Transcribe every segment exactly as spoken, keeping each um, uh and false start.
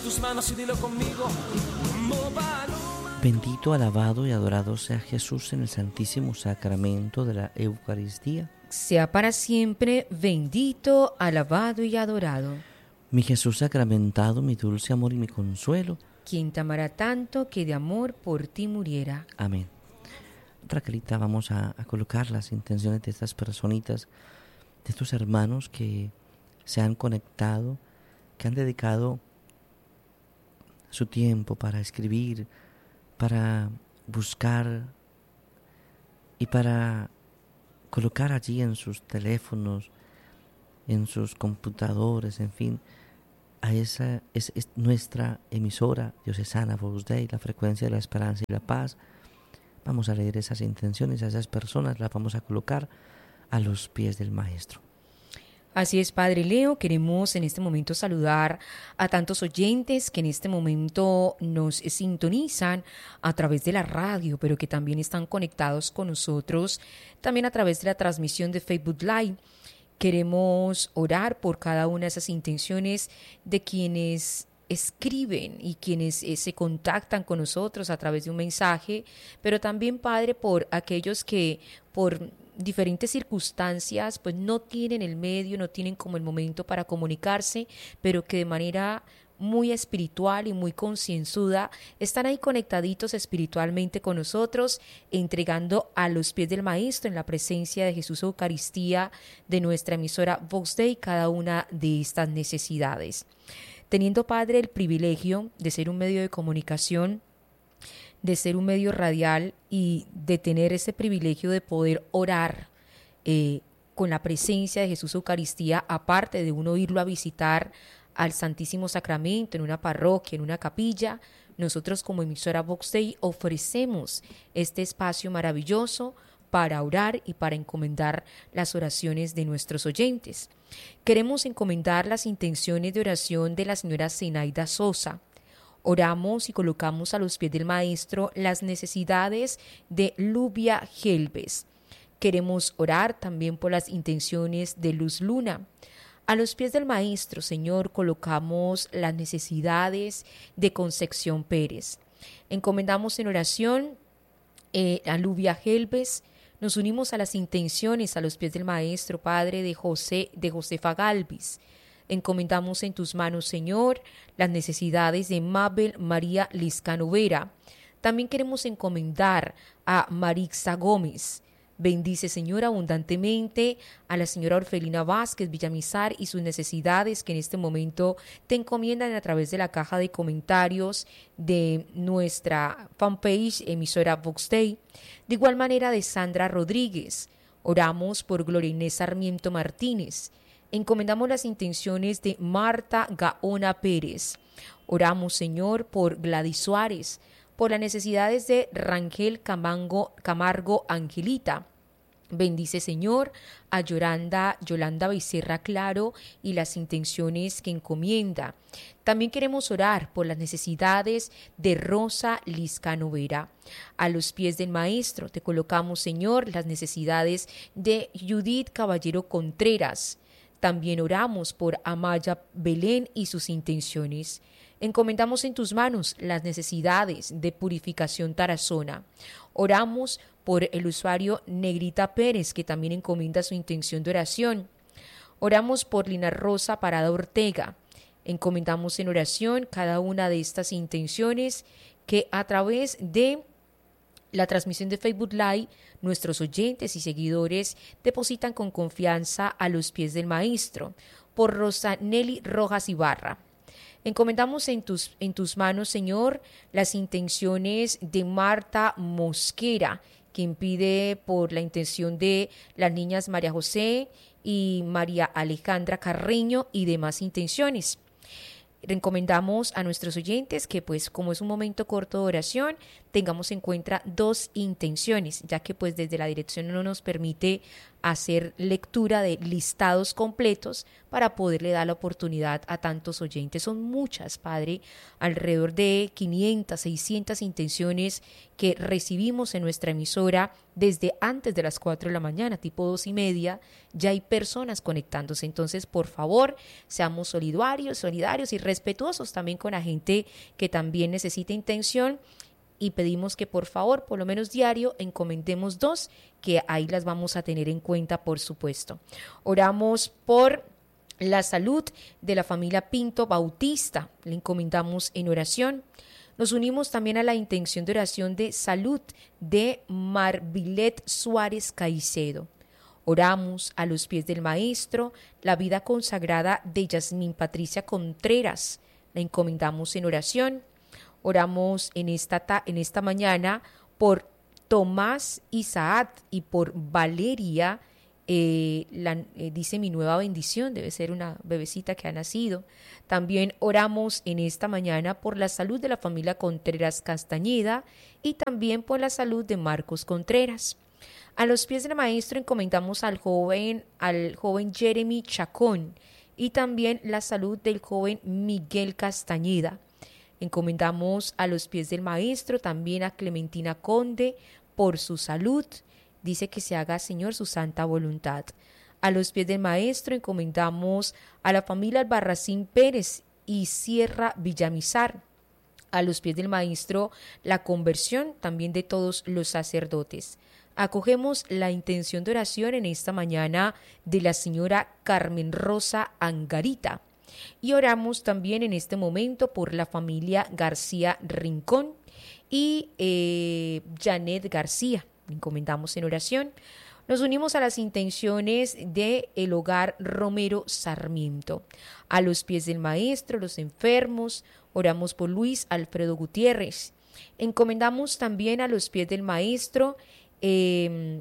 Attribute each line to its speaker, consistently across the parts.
Speaker 1: tus manos y dilo conmigo.
Speaker 2: Bendito, alabado y adorado sea Jesús en el Santísimo Sacramento de la Eucaristía.
Speaker 3: Sea para siempre bendito, alabado y adorado.
Speaker 2: Mi Jesús sacramentado, mi dulce amor y mi consuelo.
Speaker 3: Quien te amará tanto que de amor por ti muriera.
Speaker 2: Amén. Raquelita, vamos a, a colocar las intenciones de estas personitas, de estos hermanos que se han conectado, que han dedicado su tiempo para escribir, para buscar y para colocar allí en sus teléfonos, en sus computadores, en fin, a esa es, es nuestra emisora diocesana Vox Dei, la frecuencia de la esperanza y la paz. Vamos a leer esas intenciones, a esas personas las vamos a colocar a los pies del Maestro.
Speaker 3: Así es, Padre Leo, queremos en este momento saludar a tantos oyentes que en este momento nos sintonizan a través de la radio, pero que también están conectados con nosotros, también a través de la transmisión de Facebook Live. Queremos orar por cada una de esas intenciones de quienes escriben y quienes eh, se contactan con nosotros a través de un mensaje, pero también, Padre, por aquellos que por diferentes circunstancias pues no tienen el medio, no tienen como el momento para comunicarse, pero que de manera muy espiritual y muy concienzuda están ahí conectaditos espiritualmente con nosotros, entregando a los pies del Maestro en la presencia de Jesús Eucaristía de nuestra emisora Vox Dei cada una de estas necesidades. Teniendo, Padre, el privilegio de ser un medio de comunicación, de ser un medio radial y de tener ese privilegio de poder orar eh, con la presencia de Jesús Eucaristía, aparte de uno irlo a visitar al Santísimo Sacramento en una parroquia, en una capilla, nosotros como emisora Vox Dei ofrecemos este espacio maravilloso para orar y para encomendar las oraciones de nuestros oyentes. Queremos encomendar las intenciones de oración de la señora Zenaida Sosa. Oramos y colocamos a los pies del Maestro las necesidades de Lubia Gelbes. Queremos orar también por las intenciones de Luz Luna. A los pies del Maestro, Señor, colocamos las necesidades de Concepción Pérez. Encomendamos en oración eh, a Lubia Gelbes. Nos unimos a las intenciones a los pies del Maestro, Padre, de José, de Josefa Galvis. Encomendamos en tus manos, Señor, las necesidades de Mabel María Liscano Vera. También queremos encomendar a Marixa Gómez. Bendice, Señor, abundantemente a la señora Orfelina Vázquez Villamizar y sus necesidades que en este momento te encomiendan a través de la caja de comentarios de nuestra fanpage emisora Vox Dei. De igual manera de Sandra Rodríguez. Oramos por Gloria Inés Sarmiento Martínez. Encomendamos las intenciones de Marta Gaona Pérez. Oramos, Señor, por Gladys Suárez, por las necesidades de Rangel Camargo, Camargo Angelita. Bendice, Señor, a Yolanda, Yolanda Becerra Claro y las intenciones que encomienda. También queremos orar por las necesidades de Rosa Liscano Vera. A los pies del Maestro te colocamos, Señor, las necesidades de Judith Caballero Contreras. También oramos por Amaya Belén y sus intenciones. Encomendamos en tus manos las necesidades de Purificación Tarazona. Oramos por el usuario Negrita Pérez, que también encomienda su intención de oración. Oramos por Lina Rosa Parada Ortega. Encomendamos en oración cada una de estas intenciones que a través de la transmisión de Facebook Live, nuestros oyentes y seguidores depositan con confianza a los pies del Maestro. Por Rosa Nelly Rojas Ibarra. Encomendamos en tus, en tus manos, Señor, las intenciones de Marta Mosquera, quien pide por la intención de las niñas María José y María Alejandra Carreño y demás intenciones. Recomendamos a nuestros oyentes que, pues, como es un momento corto de oración, tengamos en cuenta dos intenciones, ya que pues desde la dirección no nos permite hacer lectura de listados completos para poderle dar la oportunidad a tantos oyentes. Son muchas, Padre, alrededor de quinientas, seiscientas intenciones que recibimos en nuestra emisora desde antes de las cuatro de la mañana, tipo dos y media, ya hay personas conectándose. Entonces, por favor, seamos solidarios, solidarios y respetuosos también con la gente que también necesita intención. Y pedimos que por favor, por lo menos diario, encomendemos dos, que ahí las vamos a tener en cuenta, por supuesto. Oramos por la salud de la familia Pinto Bautista, le encomendamos en oración. Nos unimos también a la intención de oración de salud de Marvilet Suárez Caicedo. Oramos a los pies del Maestro la vida consagrada de Yasmín Patricia Contreras, la encomendamos en oración. Oramos en esta, ta- en esta mañana por Tomás Isaac y por Valeria, eh, la, eh, dice mi nueva bendición, debe ser una bebecita que ha nacido. También oramos en esta mañana por la salud de la familia Contreras Castañeda y también por la salud de Marcos Contreras. A los pies del Maestro encomendamos al joven, al joven Jeremy Chacón y también la salud del joven Miguel Castañeda. Encomendamos a los pies del Maestro también a Clementina Conde por su salud. Dice que se haga, Señor, su santa voluntad. A los pies del Maestro encomendamos a la familia Albarracín Pérez y Sierra Villamizar. A los pies del Maestro la conversión también de todos los sacerdotes. Acogemos la intención de oración en esta mañana de la señora Carmen Rosa Angarita. Y oramos también en este momento por la familia García Rincón y eh, Janet García. Encomendamos en oración. Nos unimos a las intenciones de el hogar Romero Sarmiento. A los pies del Maestro, los enfermos, oramos por Luis Alfredo Gutiérrez. Encomendamos también a los pies del Maestro eh,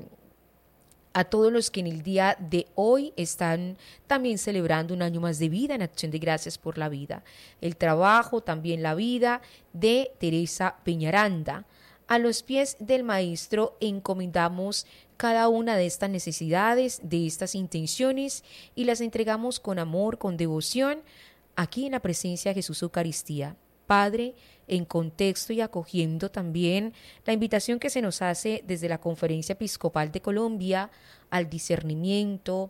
Speaker 3: a todos los que en el día de hoy están también celebrando un año más de vida, en acción de gracias por la vida. El trabajo, también la vida de Teresa Peñaranda. A los pies del Maestro encomendamos cada una de estas necesidades, de estas intenciones, y las entregamos con amor, con devoción, aquí en la presencia de Jesús Eucaristía. Padre, en contexto y acogiendo también la invitación que se nos hace desde la Conferencia Episcopal de Colombia al discernimiento,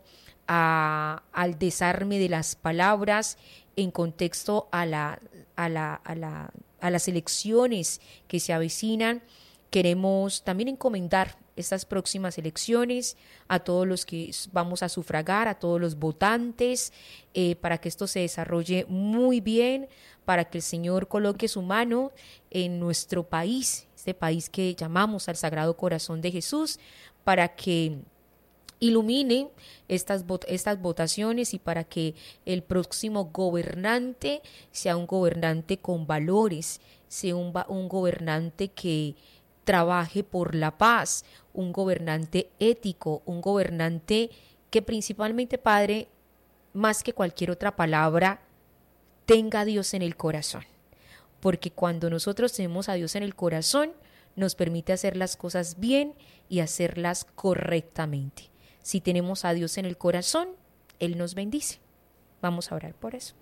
Speaker 3: a, al desarme de las palabras, en contexto a, la, a, la, a, la, a las elecciones que se avecinan. Queremos también encomendar estas próximas elecciones a todos los que vamos a sufragar, a todos los votantes, eh, para que esto se desarrolle muy bien, para que el Señor coloque su mano en nuestro país, este país que llamamos al Sagrado Corazón de Jesús, para que ilumine estas, estas votaciones y para que el próximo gobernante sea un gobernante con valores, sea un, un gobernante que trabaje por la paz, un gobernante ético, un gobernante que principalmente, Padre, más que cualquier otra palabra, tenga a Dios en el corazón. Porque cuando nosotros tenemos a Dios en el corazón, nos permite hacer las cosas bien y hacerlas correctamente. Si tenemos a Dios en el corazón, Él nos bendice. Vamos a orar por eso.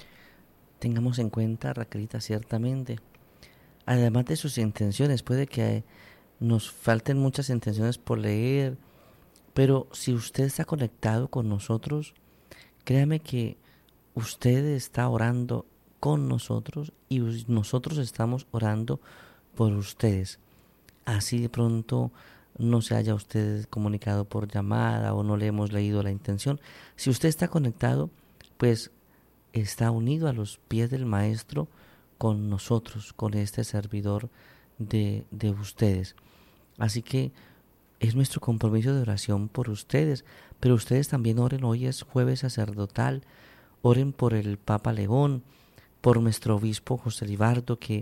Speaker 2: Tengamos en cuenta, Raquelita, ciertamente, además de sus intenciones, puede que nos falten muchas intenciones por leer, pero si usted está conectado con nosotros, créame que usted está orando con nosotros y nosotros estamos orando por ustedes. Así de pronto no se haya usted comunicado por llamada o no le hemos leído la intención. Si usted está conectado, pues está unido a los pies del Maestro con nosotros, con este servidor de, de ustedes. Así que es nuestro compromiso de oración por ustedes, pero ustedes también oren. Hoy es jueves sacerdotal, oren por el Papa León, por nuestro obispo José Libardo, que,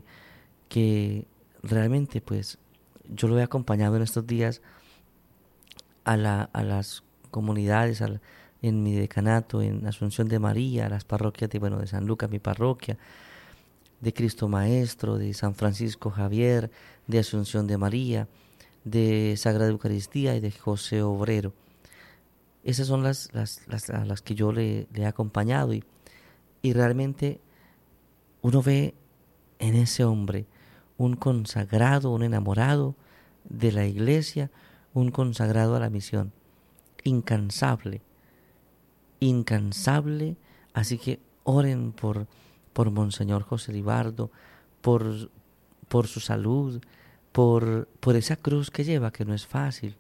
Speaker 2: que realmente pues yo lo he acompañado en estos días a, la, a las comunidades, a la, en mi decanato, en Asunción de María, a las parroquias de, bueno, de San Lucas, mi parroquia, de Cristo Maestro, de San Francisco Javier, de Asunción de María, de Sagrada Eucaristía y de José Obrero. Esas son las, las, las a las que yo le, le he acompañado y, y realmente uno ve en ese hombre un consagrado, un enamorado de la iglesia, un consagrado a la misión, incansable, incansable. Así que oren por, por Monseñor José Libardo, por, por su salud, por, por esa cruz que lleva, que no es fácil,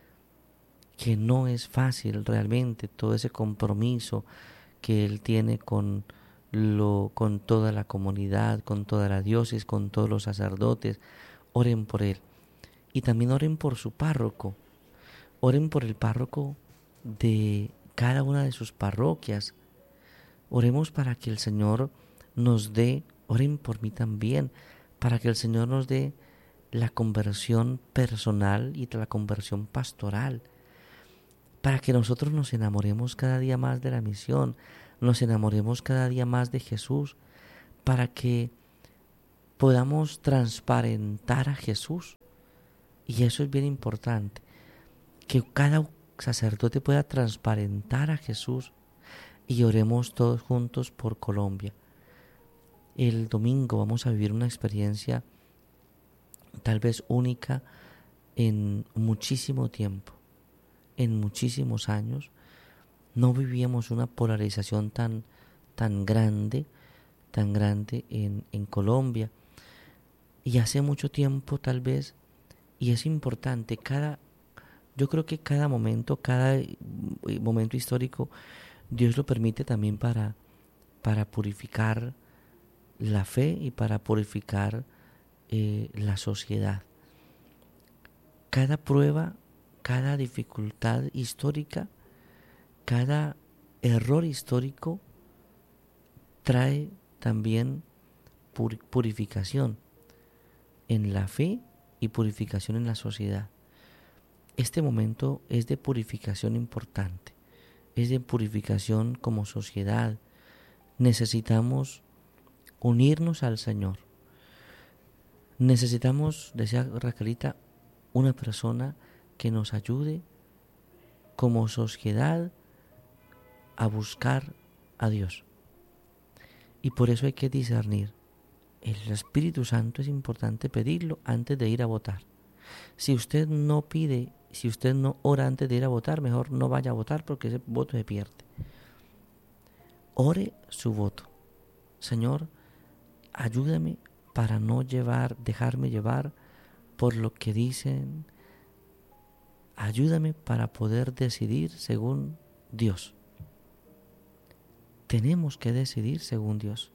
Speaker 2: que no es fácil realmente, todo ese compromiso que él tiene con, lo, con toda la comunidad, con toda la diócesis, con todos los sacerdotes. Oren por él. Y también oren por su párroco. Oren por el párroco de cada una de sus parroquias. Oremos para que el Señor nos dé, oren por mí también, para que el Señor nos dé la conversión personal y la conversión pastoral, para que nosotros nos enamoremos cada día más de la misión, nos enamoremos cada día más de Jesús, para que podamos transparentar a Jesús. Y eso es bien importante, que cada sacerdote pueda transparentar a Jesús. Y oremos todos juntos por Colombia. El domingo vamos a vivir una experiencia tal vez única en muchísimo tiempo, en muchísimos años. No vivíamos una polarización tan, tan grande, tan grande en, en Colombia. Y hace mucho tiempo tal vez, y es importante, cada, yo creo que cada momento, cada momento histórico, Dios lo permite también para, para purificar la fe y para purificar eh, la sociedad. Cada prueba, cada dificultad histórica, cada error histórico trae también pur- purificación en la fe y purificación en la sociedad. Este momento es de purificación importante. Es de purificación como sociedad. Necesitamos unirnos al Señor. Necesitamos, decía Raquelita, una persona que nos ayude como sociedad a buscar a Dios. Y por eso hay que discernir. El Espíritu Santo es importante pedirlo antes de ir a votar. Si usted no pide, si usted no ora antes de ir a votar, mejor no vaya a votar porque ese voto se pierde. Ore su voto. Señor, ayúdame para no llevar, dejarme llevar por lo que dicen. Ayúdame para poder decidir según Dios. Tenemos que decidir según Dios.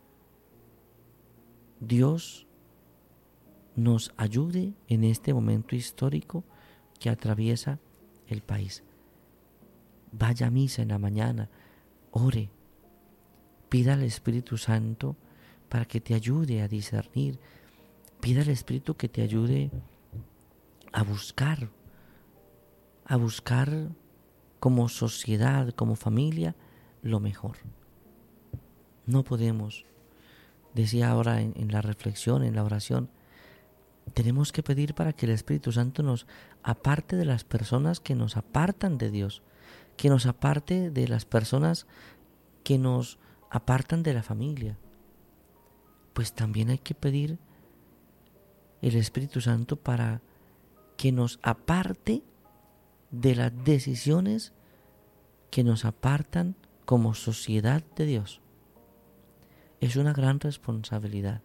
Speaker 2: Dios nos ayude en este momento histórico que atraviesa el país. Vaya a misa en la mañana, ore, pida al Espíritu Santo para que te ayude a discernir, pida al Espíritu que te ayude a buscar, a buscar como sociedad, como familia, lo mejor. No podemos, decía ahora en, en la reflexión, en la oración, tenemos que pedir para que el Espíritu Santo nos aparte de las personas que nos apartan de Dios, que nos aparte de las personas que nos apartan de la familia. Pues también hay que pedir el Espíritu Santo para que nos aparte de las decisiones que nos apartan como sociedad de Dios. Es una gran responsabilidad.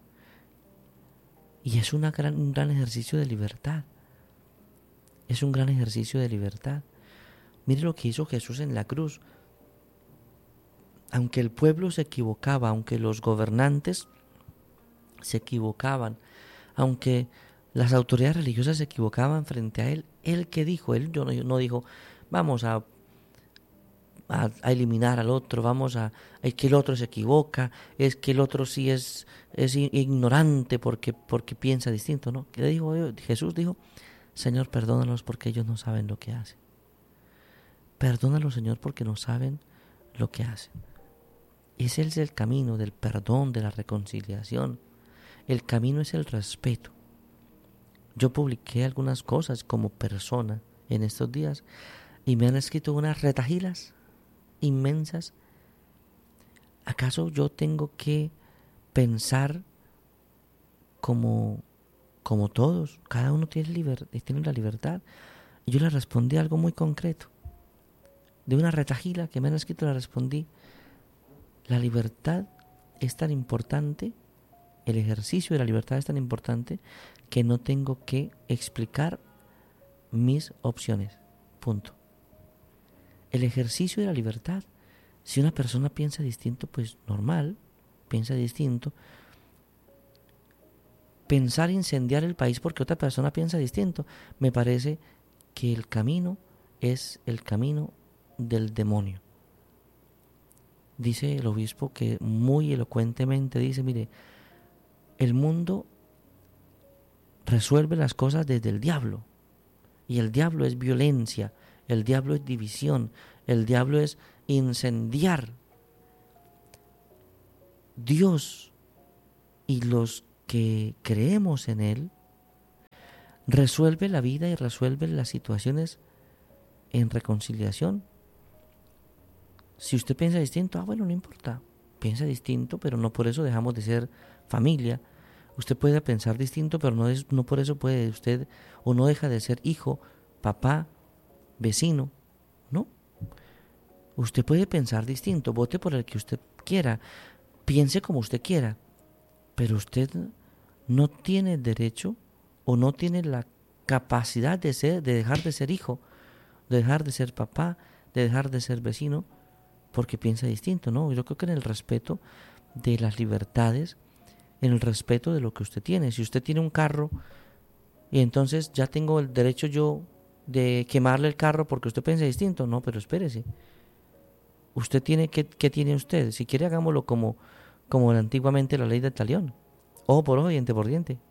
Speaker 2: Y es una gran, un gran ejercicio de libertad. Es un gran ejercicio de libertad. Mire lo que hizo Jesús en la cruz. Aunque el pueblo se equivocaba, aunque los gobernantes se equivocaban, aunque las autoridades religiosas se equivocaban frente a él, ¿él qué dijo? Él no, no dijo, vamos a, a, a eliminar al otro, vamos a, es que el otro se equivoca, es que el otro sí es, es ignorante porque, porque piensa distinto, ¿no? ¿Qué dijo? Jesús dijo, Señor, perdónalos porque ellos no saben lo que hacen. Perdónalos, Señor, porque no saben lo que hacen. Ese es el camino del perdón, de la reconciliación. El camino es el respeto. Yo publiqué algunas cosas como persona en estos días y me han escrito unas retahilas inmensas. ¿Acaso yo tengo que pensar como, como todos? Cada uno tiene, liber, tiene la libertad. Y yo le respondí algo muy concreto. De una retahila que me han escrito le respondí: la libertad es tan importante, el ejercicio de la libertad es tan importante que no tengo que explicar mis opciones. Punto. El ejercicio de la libertad. Si una persona piensa distinto, pues normal, piensa distinto. Pensar incendiar el país porque otra persona piensa distinto, me parece que el camino es el camino del demonio. Dice el obispo que muy elocuentemente dice, mire, el mundo resuelve las cosas desde el diablo. Y el diablo es violencia, el diablo es división, el diablo es incendiar. Dios y los que creemos en Él resuelve la vida y resuelve las situaciones en reconciliación. Si usted piensa distinto, ah bueno, no importa, piensa distinto, pero no por eso dejamos de ser familia. Usted puede pensar distinto, pero no, es, no por eso puede usted o no deja de ser hijo, papá, vecino, ¿no? Usted puede pensar distinto, vote por el que usted quiera, piense como usted quiera, pero usted no tiene derecho o no tiene la capacidad de ser, de dejar de ser hijo, de dejar de ser papá, de dejar de ser vecino, porque piensa distinto, ¿no? Yo creo que en el respeto de las libertades, en el respeto de lo que usted tiene. Si usted tiene un carro y entonces ya tengo el derecho yo de quemarle el carro porque usted piensa distinto, no, pero espérese. Usted tiene, ¿qué, qué tiene usted? Si quiere hagámoslo como, como antiguamente la ley del talión. Ojo por ojo, diente por diente.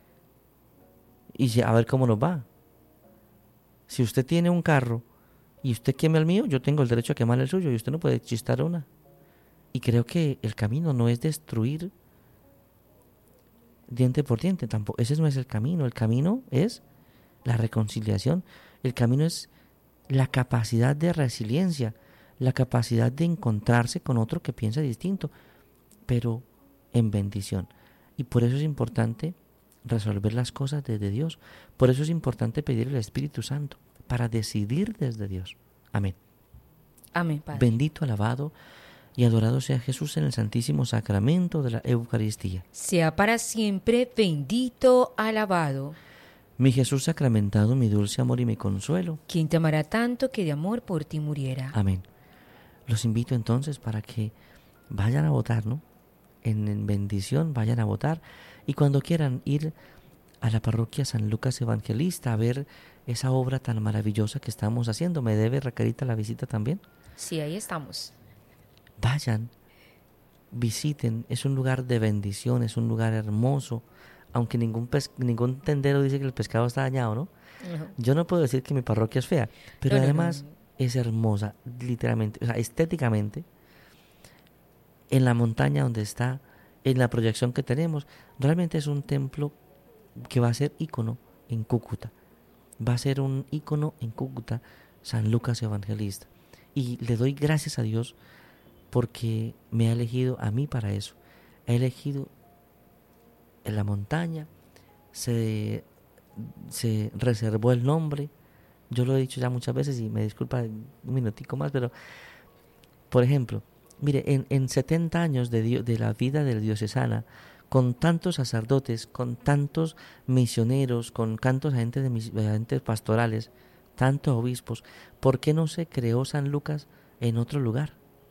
Speaker 2: Y a ver cómo nos va. Si usted tiene un carro y usted quema el mío, yo tengo el derecho a quemar el suyo y usted no puede chistar una. Y creo que el camino no es destruir diente por diente, tampoco. Ese no es el camino. El camino es la reconciliación. El camino es la capacidad de resiliencia, la capacidad de encontrarse con otro que piensa distinto, pero en bendición. Y por eso es importante resolver las cosas desde Dios. Por eso es importante pedir el Espíritu Santo, para decidir desde Dios. Amén.
Speaker 3: Amén, Padre.
Speaker 2: Bendito, alabado y adorado sea Jesús en el Santísimo Sacramento de la Eucaristía.
Speaker 3: Sea para siempre bendito, alabado.
Speaker 2: Mi Jesús sacramentado, mi dulce amor y mi consuelo.
Speaker 3: Quien te amará tanto que de amor por ti muriera.
Speaker 2: Amén. Los invito entonces para que vayan a votar, ¿no? En, en bendición, vayan a votar. Y cuando quieran ir a la parroquia San Lucas Evangelista a ver esa obra tan maravillosa que estamos haciendo, ¿me debe, Racarita, la visita también?
Speaker 3: Sí, ahí estamos.
Speaker 2: Vayan, visiten, es un lugar de bendición, es un lugar hermoso, aunque ningún pes- ningún tendero dice que el pescado está dañado, ¿no? Uh-huh. Yo no puedo decir que mi parroquia es fea, pero no, además no, no. es hermosa, literalmente, o sea, estéticamente, en la montaña donde está, en la proyección que tenemos, realmente es un templo que va a ser ícono en Cúcuta, va a ser un ícono en Cúcuta, San Lucas Evangelista, y le doy gracias a Dios porque me ha elegido a mí para eso. Ha elegido en la montaña, se, se reservó el nombre. Yo lo he dicho ya muchas veces y me disculpa un minutico más, pero por ejemplo, mire, en, en setenta años de, dio, de la vida del diocesana, con tantos sacerdotes, con tantos misioneros, con tantos agentes, de mis, agentes pastorales, tantos obispos, ¿por qué no se creó San Lucas en otro lugar?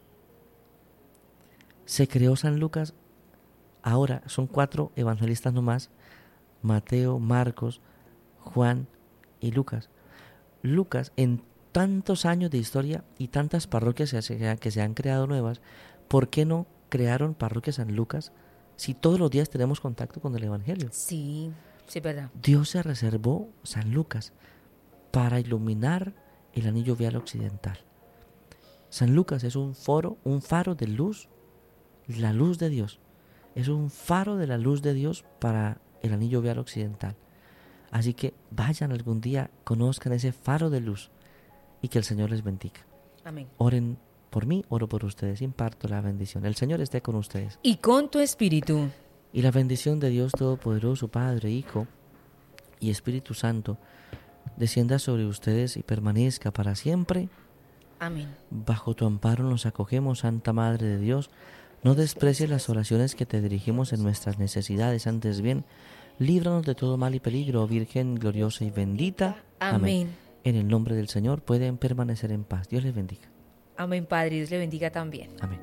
Speaker 2: Se creó San Lucas, ahora son cuatro evangelistas nomás, Mateo, Marcos, Juan y Lucas. Lucas, en tantos años de historia y tantas parroquias que se, que se han creado nuevas, ¿por qué no crearon parroquia San Lucas si todos los días tenemos contacto con el Evangelio?
Speaker 3: Sí, sí, es verdad.
Speaker 2: Dios se reservó San Lucas para iluminar el anillo vial occidental. San Lucas es un foro, un faro de luz, la luz de Dios. Es un faro de la luz de Dios para el anillo vial occidental. Así que vayan algún día, conozcan ese faro de luz y que el Señor les bendiga.
Speaker 3: Amén.
Speaker 2: Oren por mí, oro por ustedes, imparto la bendición. El Señor esté con ustedes.
Speaker 3: Y con tu espíritu.
Speaker 2: Y la bendición de Dios Todopoderoso, Padre, Hijo y Espíritu Santo, descienda sobre ustedes y permanezca para siempre.
Speaker 3: Amén.
Speaker 2: Bajo tu amparo nos acogemos, Santa Madre de Dios. No desprecies las oraciones que te dirigimos en nuestras necesidades, antes bien, líbranos de todo mal y peligro, Virgen gloriosa y bendita.
Speaker 3: Amén. Amén.
Speaker 2: En el nombre del Señor pueden permanecer en paz. Dios les bendiga.
Speaker 3: Amén, Padre. Dios le bendiga también.
Speaker 2: Amén.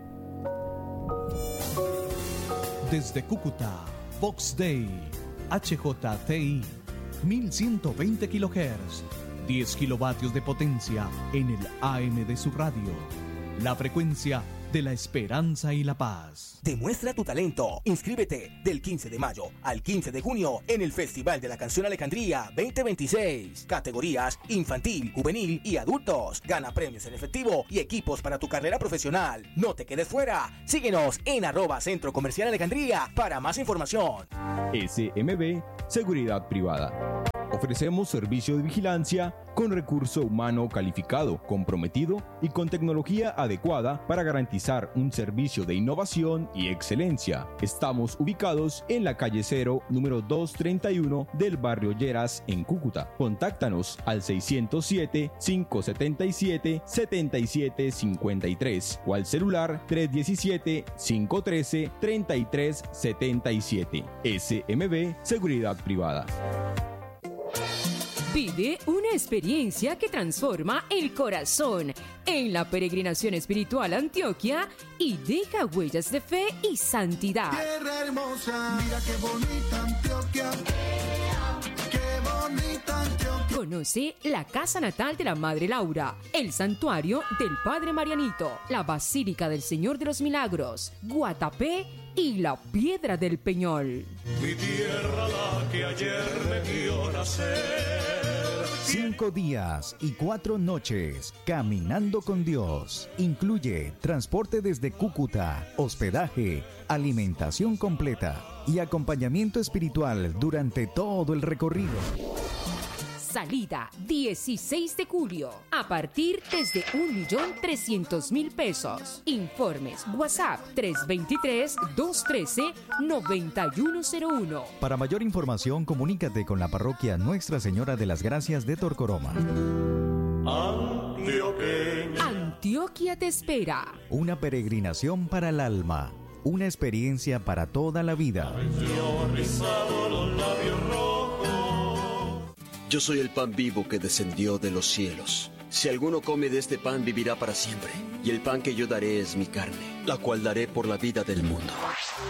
Speaker 1: Desde Cúcuta, Vox Day, H J T I, mil ciento veinte kilohertz, diez kilovatios de potencia en el A M de su radio. La frecuencia de la esperanza y la paz.
Speaker 4: Demuestra tu talento. Inscríbete del quince de mayo al quince de junio en el Festival de la Canción Alejandría veinte veintiséis. Categorías infantil, juvenil y adultos. Gana premios en efectivo y equipos para tu carrera profesional. No te quedes fuera. Síguenos en arroba Centro Comercial Alejandría para más información.
Speaker 5: S M B Seguridad Privada. Ofrecemos servicio de vigilancia con recurso humano calificado, comprometido y con tecnología adecuada para garantizar un servicio de innovación y excelencia. Estamos ubicados en la calle Cero, número doscientos treinta y uno del barrio Lleras, en Cúcuta. Contáctanos al seiscientos siete, quinientos setenta y siete, setenta y siete cincuenta y tres o al celular trescientos diecisiete, quinientos trece, treinta y tres setenta y siete. S M B Seguridad Privada.
Speaker 6: Vive una experiencia que transforma el corazón en la peregrinación espiritual a Antioquia y deja huellas de fe y santidad.
Speaker 7: Tierra hermosa, mira qué bonita Antioquia. Qué bonita Antioquia.
Speaker 6: Conoce la casa natal de la Madre Laura, el santuario del Padre Marianito, la Basílica del Señor de los Milagros, Guatapé y la Piedra del Peñol.
Speaker 7: Mi tierra, la que ayer me vio nacer.
Speaker 8: Cinco días y cuatro noches caminando con Dios. Incluye transporte desde Cúcuta, hospedaje, alimentación completa y acompañamiento espiritual durante todo el recorrido.
Speaker 6: Salida dieciséis de julio, a partir desde un millón trescientos mil pesos. Informes WhatsApp tres dos tres, dos uno tres, nueve uno cero uno.
Speaker 8: Para mayor información, comunícate con la parroquia Nuestra Señora de las Gracias de Torcoroma.
Speaker 7: Antioqueña.
Speaker 6: Antioquia te espera.
Speaker 8: Una peregrinación para el alma, una experiencia para toda la vida.
Speaker 9: Yo soy el pan vivo que descendió de los cielos. Si alguno come de este pan, vivirá para siempre. Y el pan que yo daré es mi carne, la cual daré por la vida del mundo.